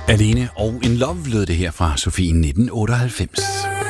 Alene og in love lød det her fra Sofie 1998.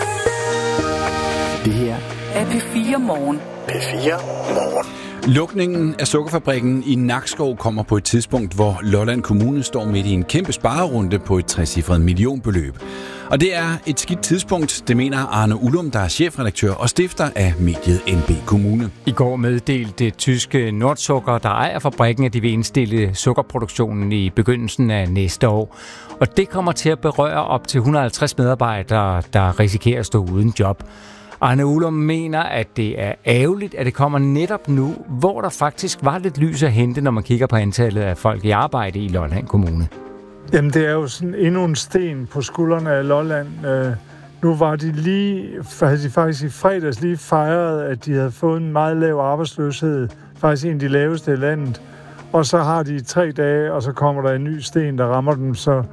Det her er P4 Morgen. P4 Morgen. Lukningen af sukkerfabrikken i Nakskov kommer på et tidspunkt, hvor Lolland Kommune står midt i en kæmpe sparerunde på et trecifret millionbeløb. Og det er et skidt tidspunkt, det mener Arne Ullum, der er chefredaktør og stifter af mediet NB Kommune. I går meddelte det tyske Nordzucker, der ejer fabrikken, at de vil indstille sukkerproduktionen i begyndelsen af næste år. Og det kommer til at berøre op til 150 medarbejdere, der risikerer at stå uden job. Arne Ullum mener, at det er ærgerligt, at det kommer netop nu, hvor der faktisk var lidt lys at hente, når man kigger på antallet af folk i arbejde i Lolland Kommune. Jamen, det er jo sådan endnu en sten på skuldrene af Lolland. Nu havde de faktisk i fredags lige fejret, at de havde fået en meget lav arbejdsløshed. Faktisk en af de laveste i landet. Og så har de 3 dage, og så kommer der en ny sten, der rammer dem.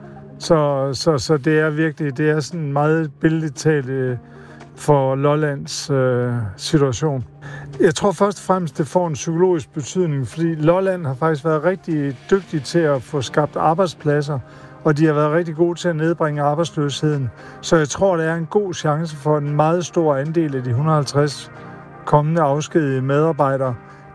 Så det er virkelig, det er sådan meget billedligt talt for Lollands situation. Jeg tror først og fremmest, det får en psykologisk betydning, fordi Lolland har faktisk været rigtig dygtig til at få skabt arbejdspladser, og de har været rigtig gode til at nedbringe arbejdsløsheden. Så jeg tror, der er en god chance for en meget stor andel af de 150 kommende afskedigede medarbejdere.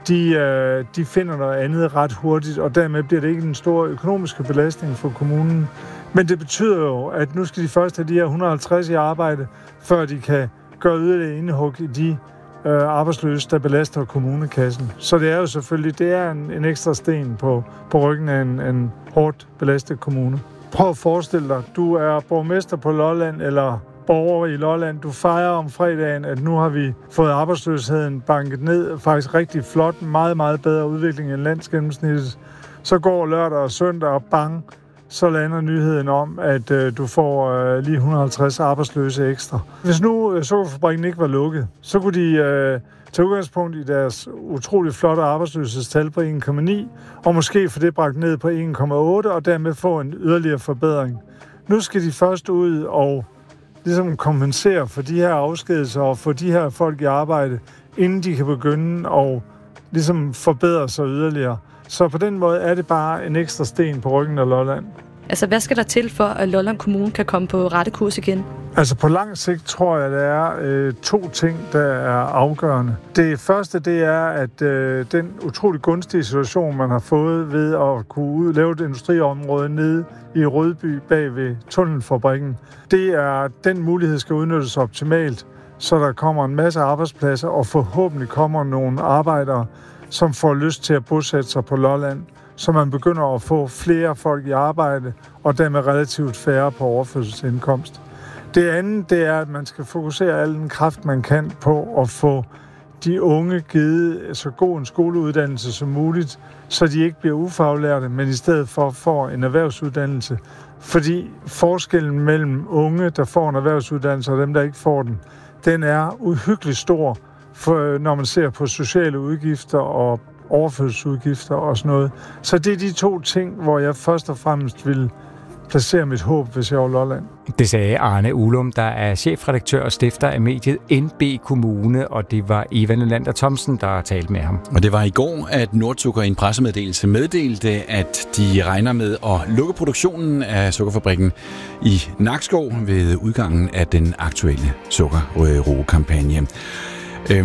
De finder noget andet ret hurtigt, og dermed bliver det ikke en stor økonomiske belastning for kommunen. Men det betyder jo, at nu skal de først have de her 150 i arbejde, før de kan gøre yderligere indhug i de arbejdsløse, der belaster kommunekassen. Så det er jo selvfølgelig, det er en ekstra sten på ryggen af en hårdt belastet kommune. Prøv at forestille dig, du er borgmester på Lolland, eller borger i Lolland. Du fejrer om fredagen, at nu har vi fået arbejdsløsheden banket ned. Faktisk rigtig flot, meget, meget bedre udvikling end landsgennemsnittet. Så går lørdag og søndag og bang, så lander nyheden om, at du får lige 150 arbejdsløse ekstra. Hvis nu sukkerfabrikken ikke var lukket, så kunne de tage udgangspunkt i deres utroligt flotte arbejdsløshedstal på 1,9, og måske få det bragt ned på 1,8, og dermed få en yderligere forbedring. Nu skal de først ud og ligesom kompensere for de her afskedelser og få de her folk i arbejde, inden de kan begynde at ligesom forbedre sig yderligere. Så på den måde er det bare en ekstra sten på ryggen af Lolland. Altså, hvad skal der til for, at Lolland Kommune kan komme på rette kurs igen? Altså, på lang sigt tror jeg, der er 2 ting, der er afgørende. Det første, det er, at den utrolig gunstige situation, man har fået ved at kunne lave et industriområde nede i Rødby bag ved tunnelfabrikken, det er, den mulighed skal udnyttes optimalt, så der kommer en masse arbejdspladser, og forhåbentlig kommer nogle arbejdere, som får lyst til at bosætte sig på Lolland, så man begynder at få flere folk i arbejde, og dermed relativt færre på overførselsindkomst. Det andet, det er, at man skal fokusere al den kraft, man kan på at få de unge givet så god en skoleuddannelse som muligt, så de ikke bliver ufaglærte, men i stedet for får en erhvervsuddannelse. Fordi forskellen mellem unge, der får en erhvervsuddannelse, og dem, der ikke får den, den er uhyggeligt stor, når man ser på sociale udgifter og overførselsudgifter og sådan noget. Så det er de 2 ting, hvor jeg først og fremmest vil placere mit håb, hvis jeg var Lolland. Det sagde Arne Ullum, der er chefredaktør og stifter af mediet NB Kommune, og det var Eva Nylander Thomsen, der talte med ham. Og det var i går, at Nordzucker i en pressemeddelelse meddelte, at de regner med at lukke produktionen af sukkerfabrikken i Nakskov ved udgangen af den aktuelle sukkerroekampagne.